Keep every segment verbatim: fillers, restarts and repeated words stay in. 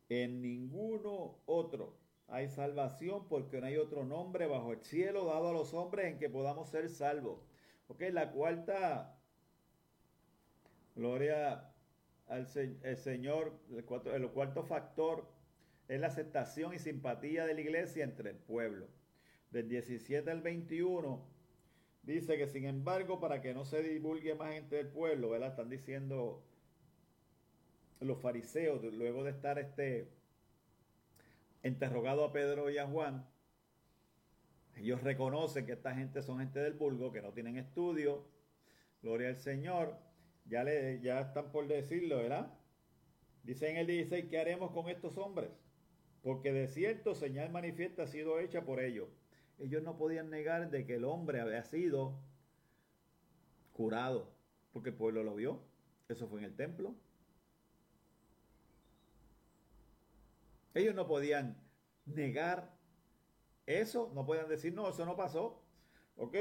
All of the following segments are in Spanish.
En ninguno otro hay salvación porque no hay otro nombre bajo el cielo dado a los hombres en que podamos ser salvos. Ok, la cuarta, gloria al se- el Señor, el cuarto, el cuarto factor es la aceptación y simpatía de la iglesia entre el pueblo. Del diecisiete al veintiuno dice que sin embargo para que no se divulgue más entre el pueblo, ¿verdad? Están diciendo los fariseos luego de estar este interrogado a Pedro y a Juan. Ellos reconocen que esta gente son gente del vulgo, que no tienen estudio. Gloria al Señor. Ya, le, ya están por decirlo, ¿verdad? Dice en el dieciséis, ¿qué haremos con estos hombres? Porque de cierto señal manifiesta ha sido hecha por ellos. Ellos no podían negar de que el hombre había sido curado, porque el pueblo lo vio. Eso fue en el templo. Ellos no podían negar eso, no podían decir, no, eso no pasó. ¿Ok?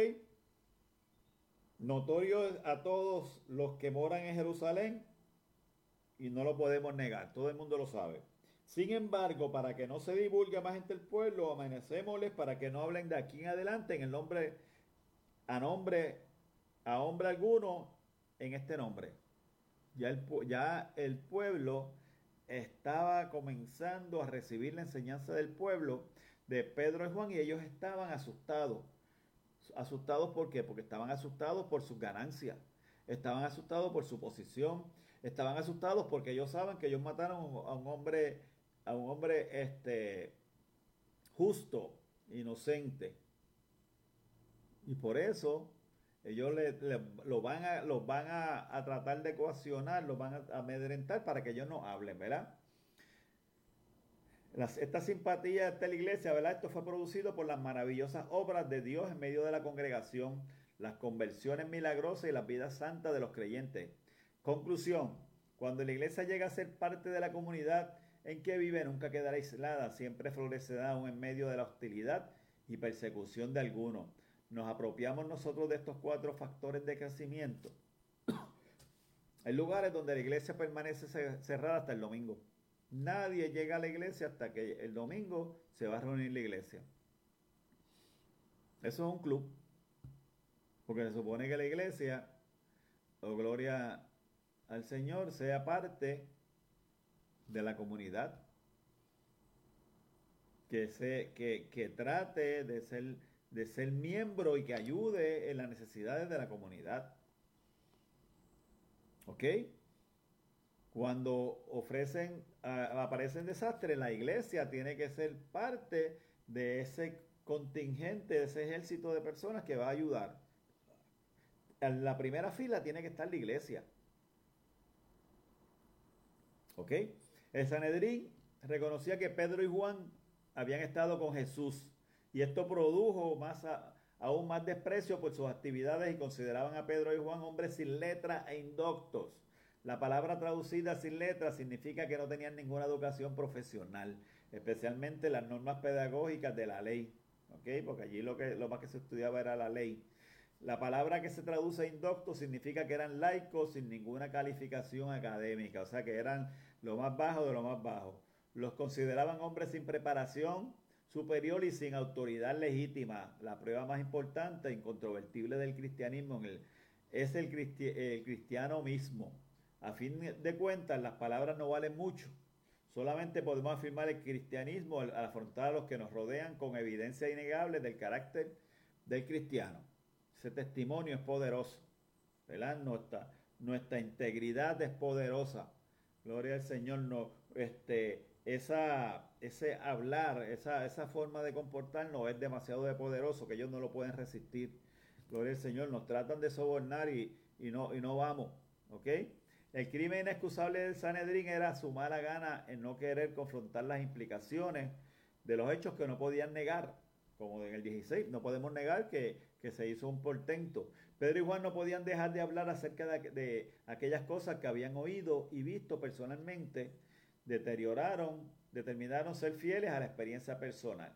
Notorio a todos los que moran en Jerusalén y no lo podemos negar, todo el mundo lo sabe. Sin embargo, para que no se divulgue más entre el pueblo, amanecémosles para que no hablen de aquí en adelante en el nombre, a nombre, a hombre alguno en este nombre. Ya el, ya el pueblo estaba comenzando a recibir la enseñanza del pueblo de Pedro y Juan y ellos estaban asustados. ¿Asustados por qué? Porque estaban asustados por sus ganancias, estaban asustados por su posición, estaban asustados porque ellos saben que ellos mataron a un hombre, a un hombre este, justo, inocente. Y por eso ellos le, le, lo van a, los van a, a tratar de coaccionar, los van a amedrentar para que ellos no hablen, ¿verdad? Las, esta simpatía de la iglesia, ¿verdad? Esto fue producido por las maravillosas obras de Dios en medio de la congregación, las conversiones milagrosas y las vidas santas de los creyentes. Conclusión, cuando la iglesia llega a ser parte de la comunidad en que vive, nunca quedará aislada, siempre florecerá aún en medio de la hostilidad y persecución de algunos. Nos apropiamos nosotros de estos cuatro factores de crecimiento. Hay lugares donde la iglesia permanece cerrada hasta el domingo. Nadie llega a la iglesia hasta que el domingo se va a reunir la iglesia. Eso es un club, porque se supone que la iglesia, o gloria al Señor, sea parte de la comunidad, que, se, que, que trate de ser, de ser miembro y que ayude en las necesidades de la comunidad. ¿Ok? Cuando ofrecen, uh, aparecen desastres, la iglesia tiene que ser parte de ese contingente, de ese ejército de personas que va a ayudar. En la primera fila tiene que estar la iglesia. ¿Ok? El Sanedrín reconocía que Pedro y Juan habían estado con Jesús y esto produjo más a, aún más desprecio por sus actividades y consideraban a Pedro y Juan hombres sin letra e indoctos. La palabra traducida sin letra significa que no tenían ninguna educación profesional, especialmente las normas pedagógicas de la ley. ¿Ok? Porque allí lo, que, lo más que se estudiaba era la ley. La palabra que se traduce indocto significa que eran laicos sin ninguna calificación académica, o sea que eran lo más bajo de lo más bajo. Los consideraban hombres sin preparación superior y sin autoridad legítima. La prueba más importante e incontrovertible del cristianismo en el, es el, cristi el cristiano mismo. A fin de cuentas, las palabras no valen mucho. Solamente podemos afirmar el cristianismo al afrontar a los que nos rodean con evidencia innegable del carácter del cristiano. Ese testimonio es poderoso, ¿verdad? Nuestra, nuestra integridad es poderosa. Gloria al Señor. No, este, esa, ese hablar, esa, esa forma de comportarnos es demasiado de poderoso que ellos no lo pueden resistir. Gloria al Señor. Nos tratan de sobornar y, y, no, y no vamos. ¿Ok? El crimen inexcusable del Sanedrín era su mala gana en no querer confrontar las implicaciones de los hechos que no podían negar, como en el dieciséis, no podemos negar que, que se hizo un portento. Pedro y Juan no podían dejar de hablar acerca de, de aquellas cosas que habían oído y visto personalmente, deterioraron, determinaron ser fieles a la experiencia personal.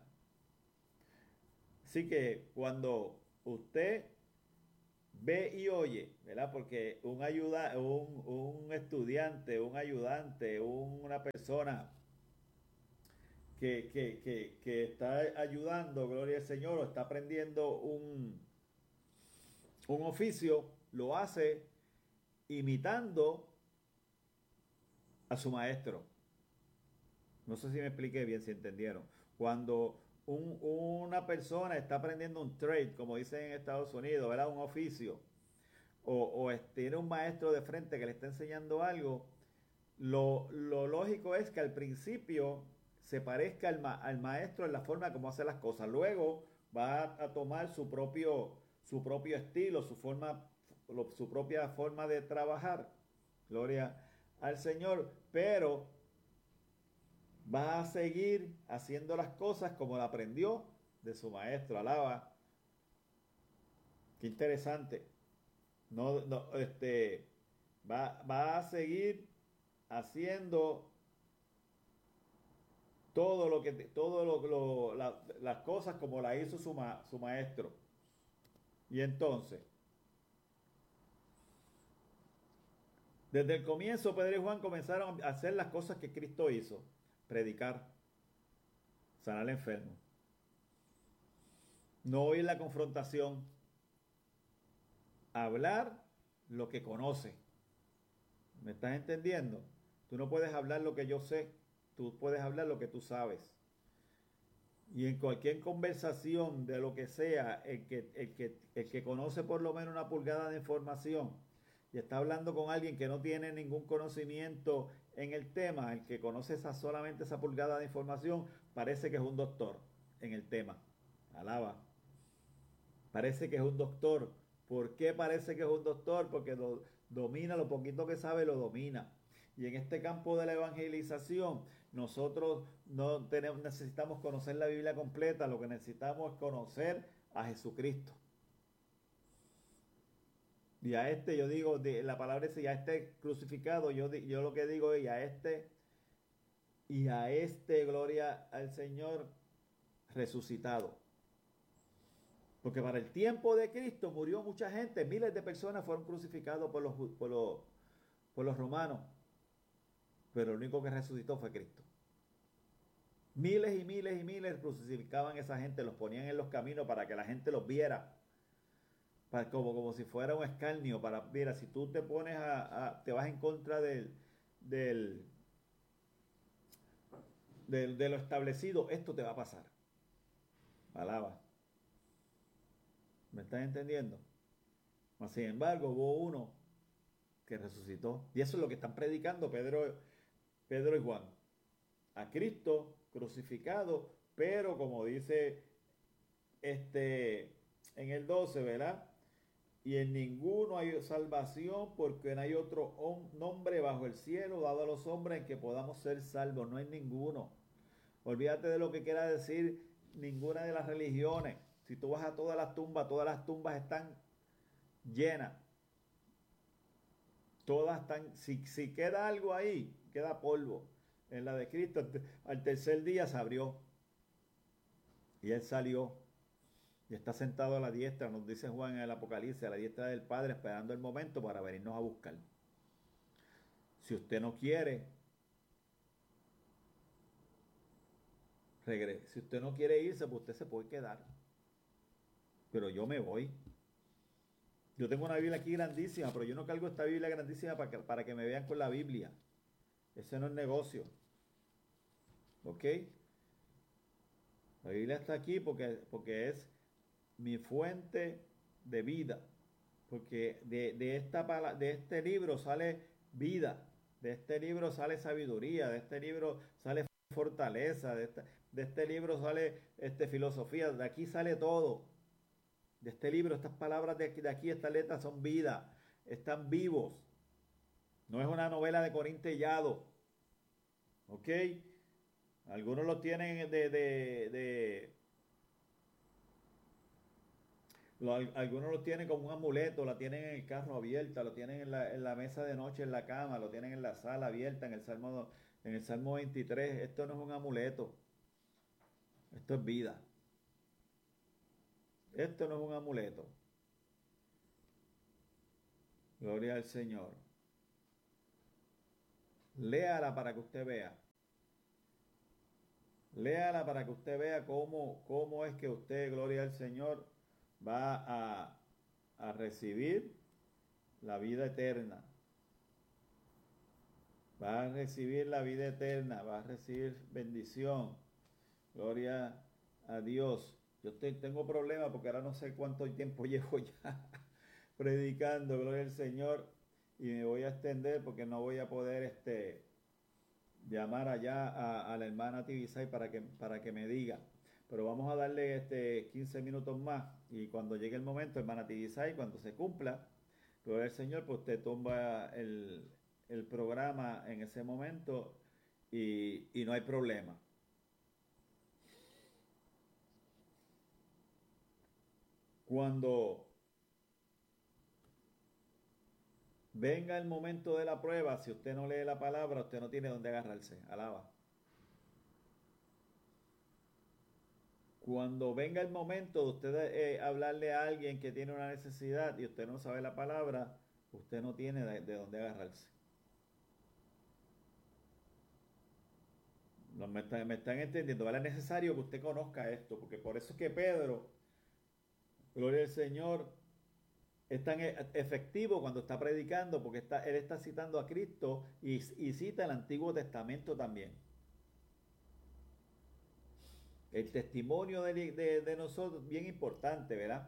Así que cuando usted ve y oye, ¿verdad? Porque un, ayuda, un, un estudiante, un ayudante, una persona que, que, que, que está ayudando, gloria al Señor, o está aprendiendo un, un oficio, lo hace imitando a su maestro. No sé si me expliqué bien, si entendieron. Cuando un- una persona está aprendiendo un trade, como dicen en Estados Unidos, ¿verdad? Un oficio, o, o es- tiene un maestro de frente que le está enseñando algo, lo, lo lógico es que al principio se parezca al, ma- al maestro en la forma como hace las cosas. Luego va a, a tomar su propio, su propio estilo, su forma, lo- su propia forma de trabajar. Gloria al Señor. Pero va a seguir haciendo las cosas como la aprendió de su maestro. Alaba. Qué interesante. No, no, este, va, va a seguir haciendo todo lo que, todo lo, lo- la- las cosas como la hizo su, ma- su maestro. Y entonces, desde el comienzo, Pedro y Juan comenzaron a hacer las cosas que Cristo hizo: predicar, sanar al enfermo, no oír la confrontación, hablar lo que conoce. ¿Me estás entendiendo? Tú no puedes hablar lo que yo sé, tú puedes hablar lo que tú sabes. Y en cualquier conversación de lo que sea, el que, el que, el que conoce por lo menos una pulgada de información y está hablando con alguien que no tiene ningún conocimiento en el tema, el que conoce esa, solamente esa pulgada de información, parece que es un doctor en el tema. Alaba. Parece que es un doctor. ¿Por qué parece que es un doctor? Porque lo domina, lo poquito que sabe lo domina. Y en este campo de la evangelización, nosotros no tenemos, necesitamos conocer la Biblia completa, lo que necesitamos es conocer a Jesucristo. Y a este, yo digo, de, la palabra dice, y a este crucificado, yo, yo lo que digo es, y a este, y a este, gloria al Señor, resucitado. Porque para el tiempo de Cristo murió mucha gente, miles de personas fueron crucificados por los, por los, por los romanos, pero el único que resucitó fue Cristo. Miles y miles y miles crucificaban a esa gente, los ponían en los caminos para que la gente los viera, para, como, como si fuera un escarnio, para, mira, si tú te pones a, a te vas en contra del, del, del, de lo establecido, esto te va a pasar. Alaba. ¿Me estás entendiendo? Mas, sin embargo, hubo uno que resucitó. Y eso es lo que están predicando Pedro, Pedro y Juan. A Cristo crucificado, pero como dice este en el doce, ¿verdad? Y en ninguno hay salvación porque no hay otro nombre bajo el cielo dado a los hombres en que podamos ser salvos. No hay ninguno. Olvídate de lo que quiera decir ninguna de las religiones. Si tú vas a todas las tumbas, todas las tumbas están llenas. Todas están, si, si queda algo ahí, queda polvo. En la de Cristo, al tercer día se abrió y él salió y está sentado a la diestra, nos dice Juan en el Apocalipsis, a la diestra del Padre, esperando el momento para venirnos a buscar. Si usted no quiere, regrese. Si usted no quiere irse, pues usted se puede quedar. Pero yo me voy. Yo tengo una Biblia aquí grandísima, pero yo no cargo esta Biblia grandísima para que, para que me vean con la Biblia. Ese no es negocio. ¿Ok? La Biblia está aquí porque, porque es mi fuente de vida. Porque de, de, esta, de este libro sale vida. De este libro sale sabiduría. De este libro sale fortaleza. De, esta, de este libro sale este, filosofía. De aquí sale todo. De este libro, estas palabras de aquí, de aquí, estas letras son vida. Están vivos. No es una novela de Corín Tellado. ¿Ok? Algunos lo tienen de, de, de lo, algunos lo tienen como un amuleto, la tienen en el carro abierta, lo tienen en la, en la mesa de noche, en la cama, lo tienen en la sala abierta, en el Salmo, en el Salmo veintitrés. Esto no es un amuleto, esto es vida. Esto no es un amuleto. Gloria al Señor. Léala para que usted vea. Léala para que usted vea cómo, cómo es que usted, gloria al Señor, va a, a recibir la vida eterna. Va a recibir la vida eterna, va a recibir bendición. Gloria a Dios. Yo te- tengo problemas porque ahora no sé cuánto tiempo llevo ya predicando, gloria al Señor, y me voy a extender porque no voy a poder este, llamar allá a, a la hermana Tibisay para que, para que me diga. Pero vamos a darle este quince minutos más y cuando llegue el momento, hermana Tibisay, cuando se cumpla, gloria al Señor, pues usted toma el, el programa en ese momento y, y no hay problema. Cuando venga el momento de la prueba, si usted no lee la palabra, usted no tiene dónde agarrarse. Alaba. Cuando venga el momento de usted eh, hablarle a alguien que tiene una necesidad y usted no sabe la palabra, usted no tiene de, de dónde agarrarse. No, me, están, me están entendiendo, ¿vale? Es necesario que usted conozca esto, porque por eso es que Pedro, gloria al Señor, es tan e- efectivo cuando está predicando, porque está, él está citando a Cristo y, y cita el Antiguo Testamento también. El testimonio de, de, de nosotros, bien importante, ¿verdad?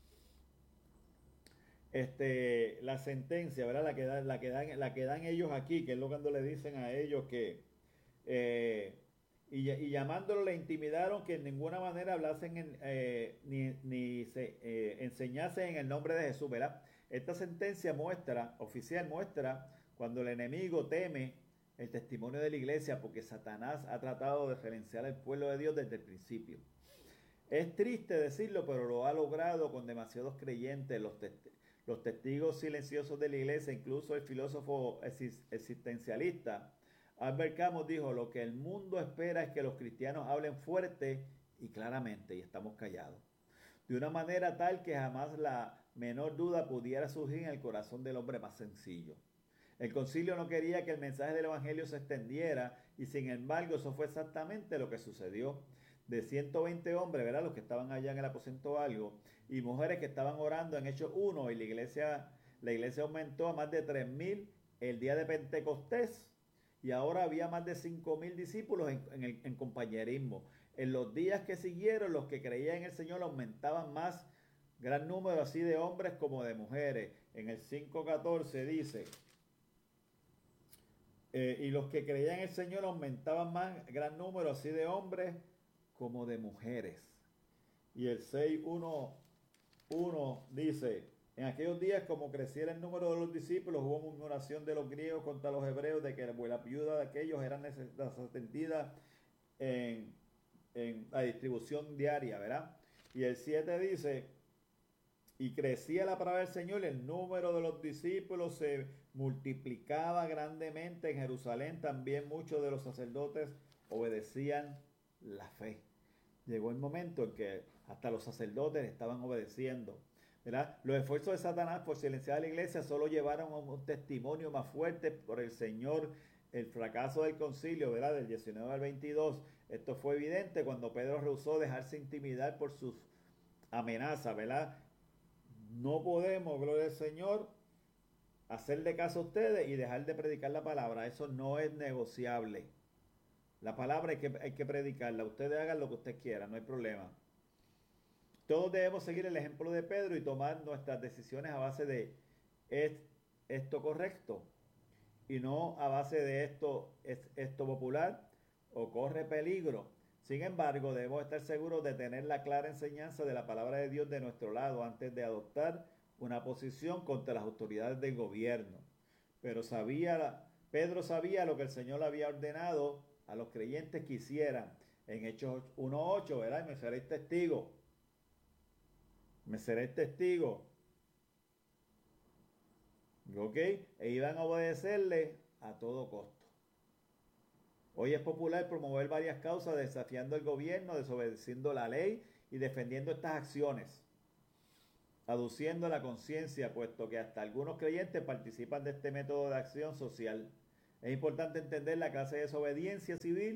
Este, la sentencia, ¿verdad? La que, da, la, que dan, la que dan ellos aquí, que es lo cuando le dicen a ellos que, eh, y, y, llamándolo le intimidaron que en ninguna manera hablasen en, eh, ni, ni se eh, enseñasen en el nombre de Jesús, ¿verdad? Esta sentencia muestra, oficial muestra, cuando el enemigo teme el testimonio de la iglesia porque Satanás ha tratado de referenciar al pueblo de Dios desde el principio. Es triste decirlo, pero lo ha logrado con demasiados creyentes, los, test los testigos silenciosos de la iglesia, incluso el filósofo existencialista Albert Camus dijo, lo que el mundo espera es que los cristianos hablen fuerte y claramente, y estamos callados, de una manera tal que jamás la menor duda pudiera surgir en el corazón del hombre más sencillo. El concilio no quería que el mensaje del Evangelio se extendiera y sin embargo eso fue exactamente lo que sucedió. De ciento veinte hombres, ¿verdad? Los que estaban allá en el aposento algo, y mujeres que estaban orando en Hechos uno, y la iglesia, la iglesia aumentó a más de tres mil el día de Pentecostés, y ahora había más de cinco mil discípulos en, en, el, en compañerismo. En los días que siguieron, los que creían en el Señor aumentaban más, gran número así de hombres como de mujeres. En el cinco catorce dice, eh, y los que creían en el Señor aumentaban más, gran número así de hombres como de mujeres. Y el seis uno dice, en aquellos días como creciera el número de los discípulos, hubo murmuración de los griegos contra los hebreos de que la ayuda de aquellos eran desatendidas en, en la distribución diaria, ¿verdad? Y el siete dice, y crecía la palabra del Señor, el número de los discípulos se multiplicaba grandemente en Jerusalén, también muchos de los sacerdotes obedecían la fe. Llegó el momento en que hasta los sacerdotes estaban obedeciendo, ¿verdad? Los esfuerzos de Satanás por silenciar a la iglesia solo llevaron a un testimonio más fuerte por el Señor. El fracaso del concilio, ¿verdad? Del diecinueve al veintidós, esto fue evidente cuando Pedro rehusó dejarse intimidar por sus amenazas, ¿verdad? No podemos, gloria al Señor, hacerle caso a ustedes y dejar de predicar la palabra. Eso no es negociable. La palabra hay que, hay que predicarla. Ustedes hagan lo que ustedes quieran, no hay problema. Todos debemos seguir el ejemplo de Pedro y tomar nuestras decisiones a base de ¿es esto correcto? Y no a base de esto es esto popular o corre peligro. Sin embargo, debemos estar seguros de tener la clara enseñanza de la palabra de Dios de nuestro lado antes de adoptar una posición contra las autoridades del gobierno. Pero sabía, Pedro sabía lo que el Señor le había ordenado a los creyentes que hicieran. En Hechos uno ocho, ¿verdad? Y me seréis testigo. Me seréis testigo. ¿Ok? E iban a obedecerle a todo costo. Hoy es popular promover varias causas desafiando el gobierno, desobedeciendo la ley y defendiendo estas acciones, aduciendo la conciencia, puesto que hasta algunos creyentes participan de este método de acción social. Es importante entender la clase de desobediencia civil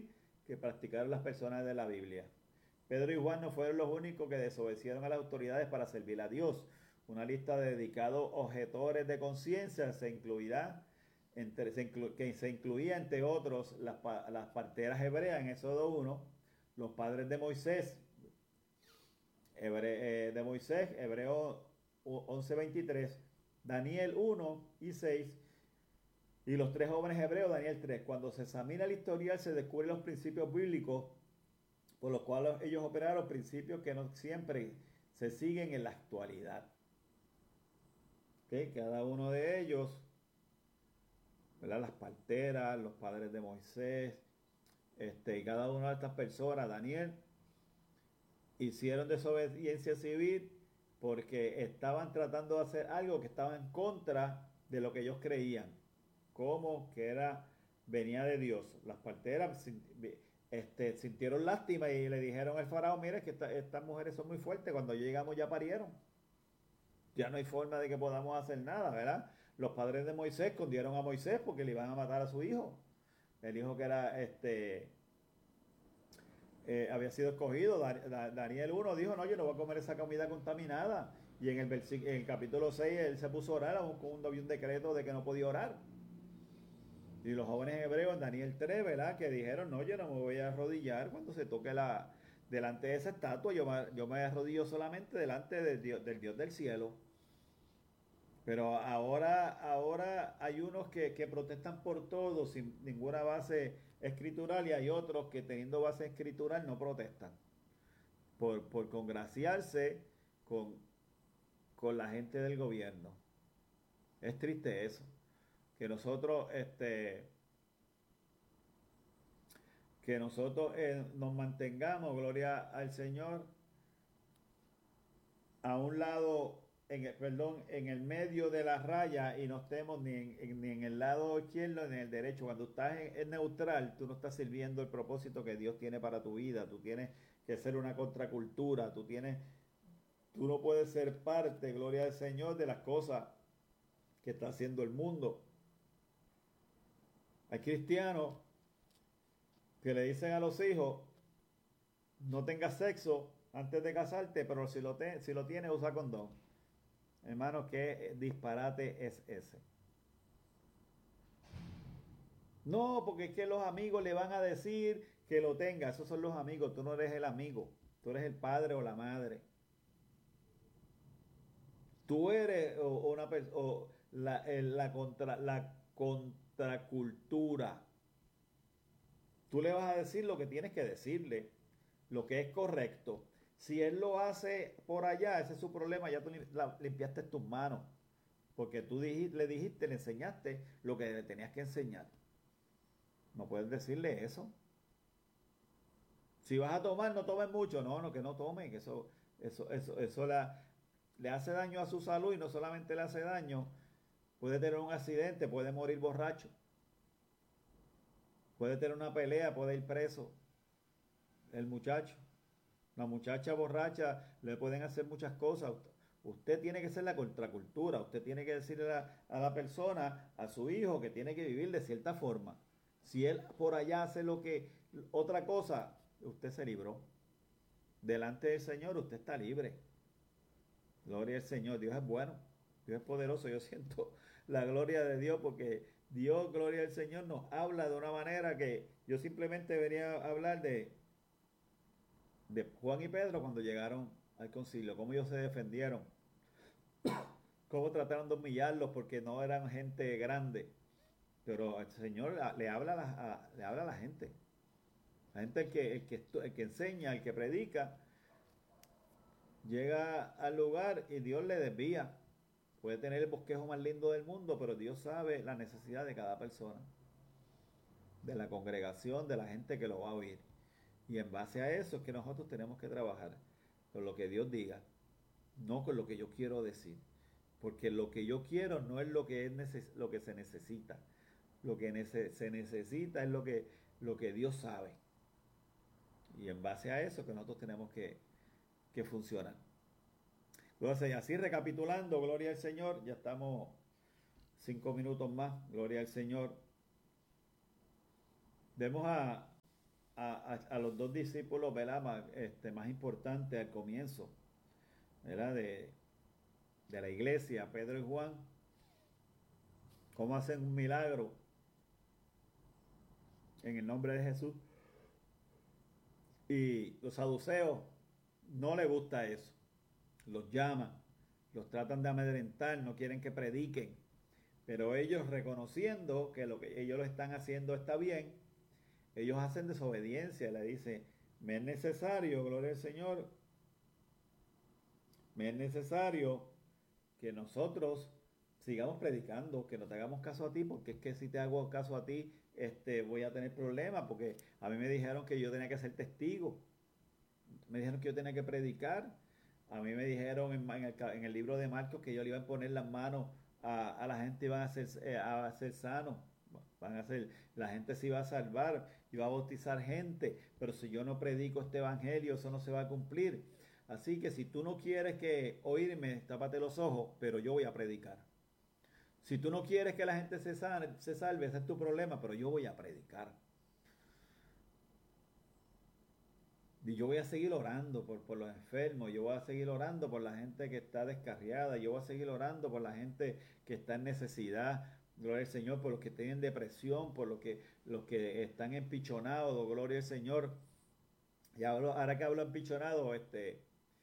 que practicaron las personas de la Biblia. Pedro y Juan no fueron los únicos que desobedecieron a las autoridades para servir a Dios. Una lista de dedicados objetores de conciencia se incluirá entre, se inclu, que se incluía entre otros las, las parteras hebreas en Éxodo uno, los padres de Moisés, Hebre, eh, de Moisés, Hebreo once veintitrés, Daniel uno y seis, y los tres jóvenes hebreos, Daniel tres. Cuando se examina el historial se descubren los principios bíblicos por los cuales ellos operaron, principios que no siempre se siguen en la actualidad. ¿Okay? Cada uno de ellos, ¿verdad? Las parteras, los padres de Moisés, este, y cada una de estas personas, Daniel, hicieron desobediencia civil porque estaban tratando de hacer algo que estaba en contra de lo que ellos creían, como que era, venía de Dios. Las parteras este, sintieron lástima y le dijeron al faraón: mire que esta, estas mujeres son muy fuertes, cuando llegamos ya parieron, ya no hay forma de que podamos hacer nada, ¿verdad? Los padres de Moisés escondieron a Moisés porque le iban a matar a su hijo, el hijo que era este Eh, había sido escogido. Daniel uno dijo: no, yo no voy a comer esa comida contaminada. Y en el, en el capítulo seis él se puso a orar, aún cuando había un decreto de que no podía orar. Y los jóvenes hebreos en Daniel tres, ¿verdad?, que dijeron: no, yo no me voy a arrodillar cuando se toque la delante de esa estatua, yo me, yo me arrodillo solamente delante del Dios, del Dios del cielo. Pero ahora, ahora hay unos que, que protestan por todo sin ninguna base escritural, y hay otros que teniendo base escritural no protestan por, por congraciarse con, con la gente del gobierno. Es triste eso, que nosotros este que nosotros eh, nos mantengamos, gloria al Señor, a un lado, en el, perdón, en el medio de la raya, y no estemos ni en, en, ni en el lado izquierdo ni en el derecho. Cuando estás en, en neutral, tú no estás sirviendo el propósito que Dios tiene para tu vida. Tú tienes que ser una contracultura. Tú tienes, tú no puedes ser parte, gloria al Señor, de las cosas que está haciendo el mundo. Hay cristianos que le dicen a los hijos: no tengas sexo antes de casarte, pero si lo, te, si lo tienes, usa condón. Hermano, ¿qué disparate es ese? No, porque es que los amigos le van a decir que lo tenga. Esos son los amigos. Tú no eres el amigo. Tú eres el padre o la madre. Tú eres o, o una persona, la, la, contra, la contracultura. Tú le vas a decir lo que tienes que decirle, lo que es correcto. Si él lo hace por allá, ese es su problema. Ya tú limpiaste tus manos, porque tú dijiste, le dijiste, le enseñaste lo que le tenías que enseñar. No puedes decirle eso. Si vas a tomar, no tomes mucho. No, no, que no tome, que eso, eso, eso, eso la, le hace daño a su salud, y no solamente le hace daño, puede tener un accidente, puede morir borracho, puede tener una pelea, puede ir preso el muchacho. La muchacha borracha, le pueden hacer muchas cosas. Usted tiene que ser la contracultura. Usted tiene que decirle a, a la persona, a su hijo, que tiene que vivir de cierta forma. Si él por allá hace lo que, otra cosa, usted se libró. Delante del Señor usted está libre. Gloria al Señor. Dios es bueno. Dios es poderoso. Yo siento la gloria de Dios, porque Dios, gloria al Señor, nos habla de una manera que yo simplemente venía a hablar de de Juan y Pedro cuando llegaron al concilio, cómo ellos se defendieron, cómo trataron de humillarlos porque no eran gente grande. Pero el Señor le habla a la, a, le habla a la gente. La gente, el que, el, que, el que enseña, el que predica, llega al lugar y Dios le desvía. Puede tener el bosquejo más lindo del mundo, pero Dios sabe la necesidad de cada persona, de la congregación, de la gente que lo va a oír. Y en base a eso es que nosotros tenemos que trabajar con lo que Dios diga, no con lo que yo quiero decir. Porque lo que yo quiero no es lo que, es neces lo que se necesita. Lo que nece se necesita es lo que, lo que Dios sabe. Y en base a eso que nosotros tenemos que, que funcionar. Entonces, así recapitulando, gloria al Señor, ya estamos cinco minutos más, gloria al Señor. Vemos a a, a, a los dos discípulos, ¿verdad? Más, este, más importantes al comienzo, ¿verdad? De, de la iglesia, Pedro y Juan, cómo hacen un milagro en el nombre de Jesús. Y los saduceos no les gusta eso. Los llaman, los tratan de amedrentar, no quieren que prediquen. Pero ellos, reconociendo que lo que ellos lo están haciendo está bien, ellos hacen desobediencia. Le dicen, me es necesario, gloria al Señor, me es necesario que nosotros sigamos predicando, que no te hagamos caso a ti, porque es que si te hago caso a ti, este, voy a tener problemas, porque a mí me dijeron que yo tenía que ser testigo, me dijeron que yo tenía que predicar, a mí me dijeron en, en, el, en el libro de Marcos que yo le iba a poner las manos a, a la gente y van a ser, eh, a ser sanos, van a ser, la gente se iba a salvar, iba a bautizar gente, pero si yo no predico este evangelio, eso no se va a cumplir. Así que si tú no quieres que oírme, tápate los ojos, pero yo voy a predicar. Si tú no quieres que la gente se salve, se salve, ese es tu problema, pero yo voy a predicar. Y yo voy a seguir orando por, por los enfermos, yo voy a seguir orando por la gente que está descarriada, yo voy a seguir orando por la gente que está en necesidad, gloria al Señor, por los que tienen depresión, por los que, los que están empichonados, gloria al Señor. Y hablo, ahora que hablo empichonado, este,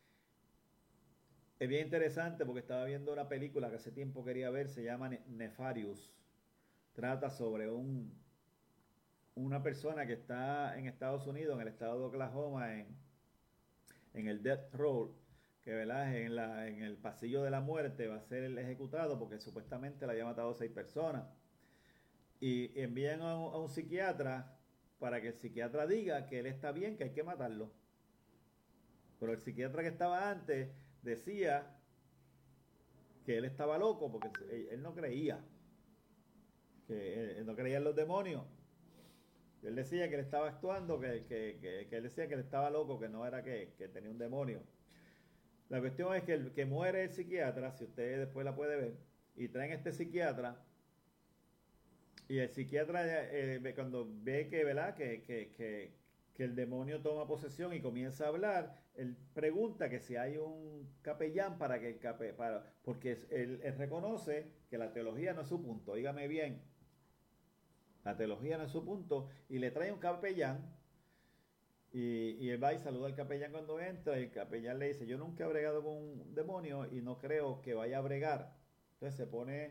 es bien interesante porque estaba viendo una película que hace tiempo quería ver, se llama Nefarious. Trata sobre un, una persona que está en Estados Unidos, en el estado de Oklahoma, en, en el Death Row, que ¿verdad? En, la, en el pasillo de la muerte va a ser el ejecutado porque supuestamente le había matado a seis personas. Y envían a un, a un psiquiatra para que el psiquiatra diga que él está bien, que hay que matarlo. Pero el psiquiatra que estaba antes decía que él estaba loco porque él, él no creía, que él no creía en los demonios. Él decía que él estaba actuando, que, que, que, que él decía que él estaba loco, que no era que, que tenía un demonio. La cuestión es que el que muere el psiquiatra, si usted después la puede ver, y traen a este psiquiatra, y el psiquiatra eh, cuando ve que, ¿verdad? Que, que, que, que el demonio toma posesión y comienza a hablar, él pregunta que si hay un capellán para que el cape, para, porque él, él reconoce que la teología no es su punto, dígame bien, la teología no es su punto, y le trae un capellán, y, y él va y saluda al capellán cuando entra, y el capellán le dice, yo nunca he bregado con un demonio y no creo que vaya a bregar. Entonces se pone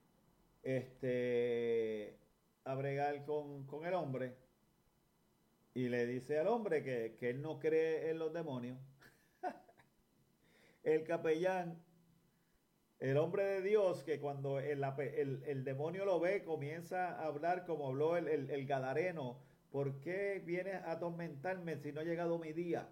este, a bregar con, con el hombre, y le dice al hombre que, que él no cree en los demonios. El capellán, el hombre de Dios, que cuando el, el, el demonio lo ve, comienza a hablar como habló el, el, el gadareno. ¿Por qué vienes a atormentarme si no ha llegado mi día?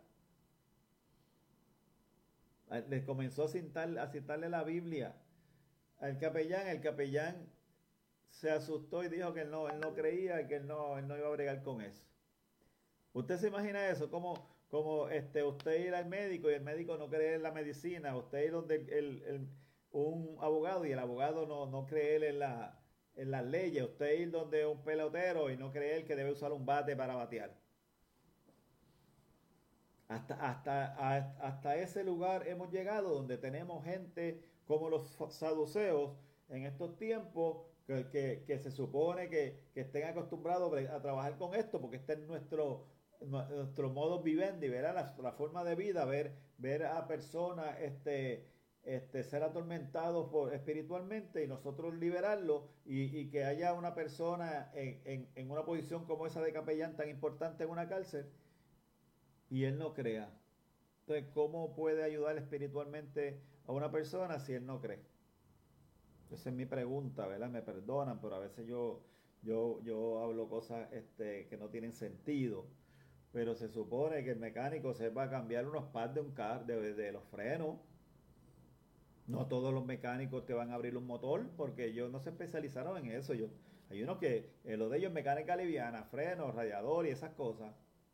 Le comenzó a citar, a citarle la Biblia al capellán. El capellán se asustó y dijo que él no, él no creía y que él no, él no iba a bregar con eso. ¿Usted se imagina eso? Como, como este, usted ir al médico y el médico no cree en la medicina, usted ir donde el, el, un abogado y el abogado no, no cree en, la, en las leyes, usted ir donde un pelotero y no cree que debe usar un bate para batear. Hasta, hasta, hasta ese lugar hemos llegado donde tenemos gente como los saduceos en estos tiempos que, que, que se supone que, que estén acostumbrados a trabajar con esto porque este es nuestro, nuestro modo vivendi, ¿verdad? La, la forma de vida, ver, ver a personas este, este, ser atormentados por, espiritualmente y nosotros liberarlos y, y que haya una persona en, en, en una posición como esa de capellán tan importante en una cárcel y él no crea. Entonces, ¿cómo puede ayudar espiritualmente a una persona si él no cree? Esa es mi pregunta, ¿verdad? Me perdonan, pero a veces yo, yo, yo hablo cosas este, que no tienen sentido. Pero se supone que el mecánico sepa cambiar unos pads de un carro, de, de los frenos. No todos los mecánicos te van a abrir un motor, porque ellos no se especializaron en eso. Yo, hay unos que, eh, lo de ellos es mecánica liviana, frenos, radiador y esas cosas.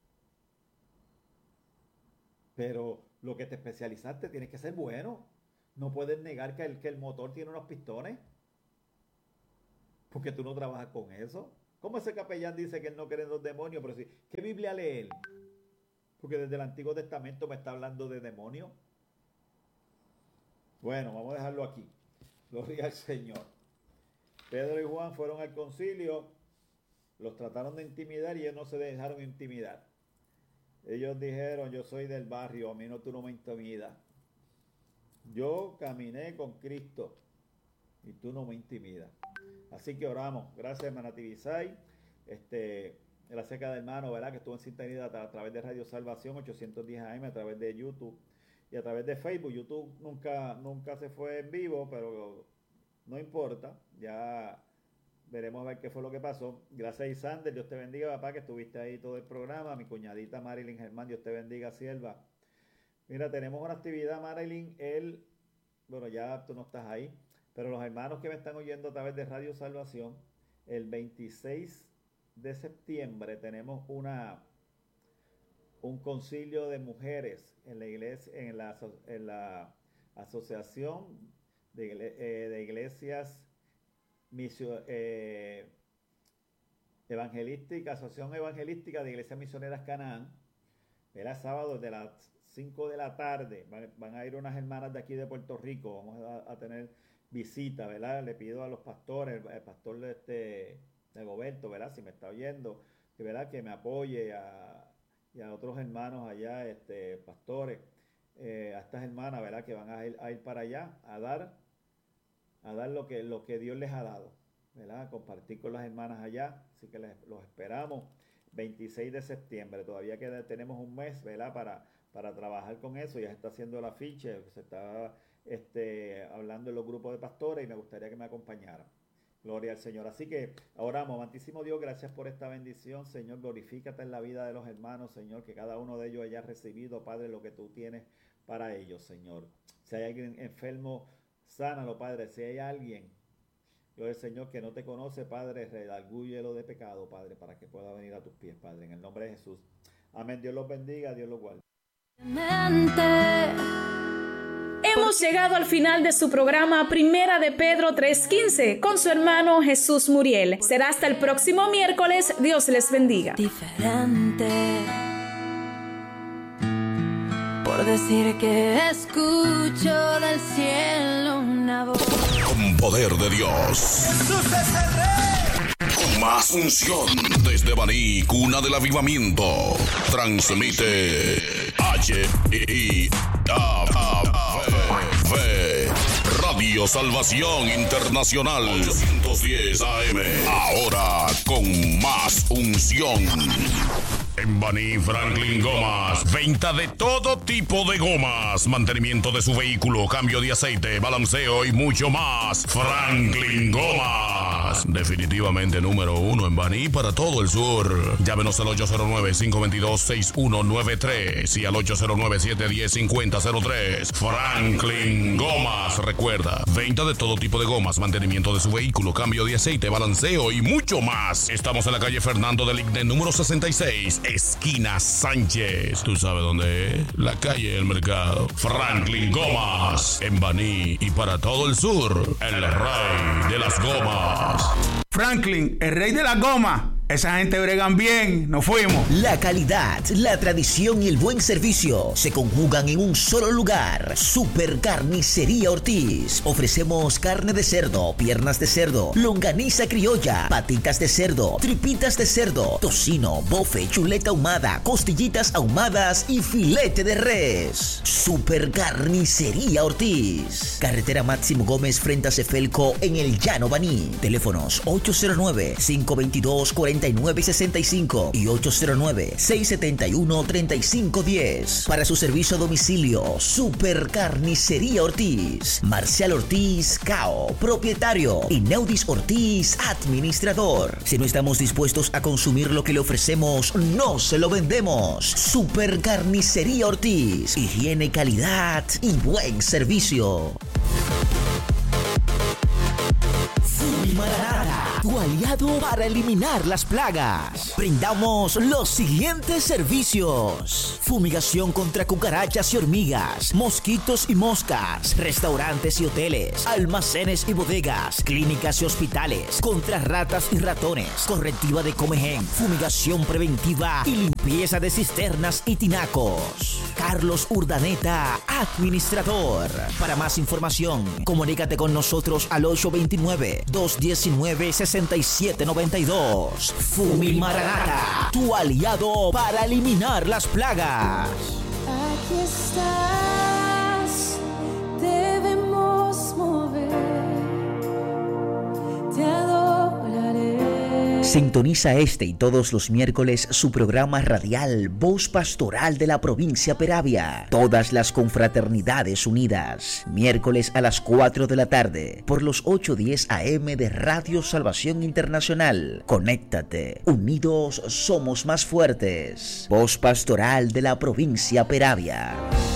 Pero lo que te especializaste tienes que ser bueno. No puedes negar que el, que el motor tiene unos pistones, porque tú no trabajas con eso. ¿Cómo ese capellán dice que él no cree en los demonios? Pero sí, ¿qué Biblia lee él? Porque desde el Antiguo Testamento me está hablando de demonios. Bueno, vamos a dejarlo aquí. Gloria al Señor. Pedro y Juan fueron al concilio, los trataron de intimidar y ellos no se dejaron intimidar. Ellos dijeron, yo soy del barrio, a mí no, tú no me intimidas. Yo caminé con Cristo y tú no me intimidas. Así que oramos. Gracias, hermana Tibisay. Este, la seca del hermano, ¿verdad? Que estuvo en sintonía a, a través de Radio Salvación ochocientos diez A M, a través de YouTube y a través de Facebook. YouTube nunca, nunca se fue en vivo, pero no importa. Ya veremos a ver qué fue lo que pasó. Gracias, Isander. Dios te bendiga, papá, que estuviste ahí todo el programa. Mi cuñadita Marilyn Germán, Dios te bendiga, sierva. Mira, tenemos una actividad, Marilyn. Él, bueno, ya tú no estás ahí, pero los hermanos que me están oyendo a través de Radio Salvación, el veintiséis de septiembre tenemos una un concilio de mujeres en la iglesia, en la, en la asociación de, eh, de iglesias misio, eh, evangelística, asociación evangelística de iglesias misioneras Canaán. Era sábado desde las cinco de la tarde. Van, van a ir unas hermanas de aquí de Puerto Rico. Vamos a, a tener visita, ¿verdad? Le pido a los pastores, el pastor de este de Goberto, ¿verdad? Si me está oyendo, que verdad que me apoye a, y a otros hermanos allá, este, pastores, eh, a estas hermanas, ¿verdad? Que van a ir, a ir para allá a dar, a dar lo que, lo que Dios les ha dado, ¿verdad? A compartir con las hermanas allá. Así que les, los esperamos veintiséis de septiembre. Todavía queda, tenemos un mes, ¿verdad? Para, para trabajar con eso. Ya se está haciendo el afiche, se está este, hablando en los grupos de pastores y me gustaría que me acompañaran. Gloria al Señor. Así que oramos, amantísimo Dios, gracias por esta bendición, Señor, glorifícate en la vida de los hermanos, Señor, que cada uno de ellos haya recibido, Padre, lo que tú tienes para ellos, Señor. Si hay alguien enfermo, sánalo, Padre. Si hay alguien, gloria al Señor, que no te conoce, Padre, redargúyelo de pecado, Padre, para que pueda venir a tus pies, Padre, en el nombre de Jesús. Amén. Dios los bendiga, Dios los guarde. Hemos llegado al final de su programa Primera de Pedro tres quince con su hermano Jesús Muriel. Será hasta el próximo miércoles. Dios les bendiga. Diferente por decir que escucho del cielo una voz. Con poder de Dios. Jesús es el Rey. Con más unción desde Baní, cuna del avivamiento. Transmite H I A V Radio Salvación Internacional ochocientos diez A M. Ahora con más unción. En Baní Franklin Gomas, venta de todo tipo de gomas, mantenimiento de su vehículo, cambio de aceite, balanceo y mucho más. Franklin Gomas, definitivamente número uno en Baní para todo el sur. Llámenos al ocho cero nueve, cinco dos dos, seis uno nueve tres y al ocho cero nueve, siete uno cero, cinco cero cero tres. Franklin Gomas, recuerda, venta de todo tipo de gomas, mantenimiento de su vehículo, cambio de aceite, balanceo y mucho más. Estamos en la calle Fernando del Igne, número sesenta y seis. Esquina Sánchez. ¿Tú sabes dónde es? La calle del mercado. Franklin Gomas. En Baní y para todo el sur. El rey de las gomas. Franklin, el rey de las gomas. Esa gente bregan bien, nos fuimos. La calidad, la tradición y el buen servicio se conjugan en un solo lugar. Super Carnicería Ortiz. Ofrecemos carne de cerdo, piernas de cerdo, longaniza criolla, patitas de cerdo, tripitas de cerdo, tocino, bofe, chuleta ahumada, costillitas ahumadas y filete de res. Super Carnicería Ortiz. Carretera Máximo Gómez frente a Cefelco en el Llano Baní. Teléfonos ocho cero nueve, cinco dos dos, cuatro nueve seis cinco y ocho cero nueve, seis siete uno, tres cinco uno cero. Para su servicio a domicilio, Super Carnicería Ortiz. Marcial Ortiz, C A O, propietario, y Neudis Ortiz, administrador. Si no estamos dispuestos a consumir lo que le ofrecemos, no se lo vendemos. Super Carnicería Ortiz. Higiene, calidad y buen servicio. Full Maranata. tu aliado para eliminar las plagas. Brindamos los siguientes servicios: fumigación contra cucarachas y hormigas, mosquitos y moscas, restaurantes y hoteles, almacenes y bodegas, clínicas y hospitales, contra ratas y ratones, correctiva de comején, fumigación preventiva y limpieza de cisternas y tinacos. Carlos Urdaneta, administrador. Para más información, comunícate con nosotros al ocho dos nueve, dos uno nueve, seis siete nueve dos. Fumimaranata, tu aliado para eliminar las plagas. Aquí estás, debemos mover, te adoraré. Sintoniza este y todos los miércoles su programa radial Voz Pastoral de la Provincia Peravia. Todas las confraternidades unidas. Miércoles a las cuatro de la tarde por los ocho diez A M de Radio Salvación Internacional. Conéctate. Unidos somos más fuertes. Voz Pastoral de la Provincia Peravia.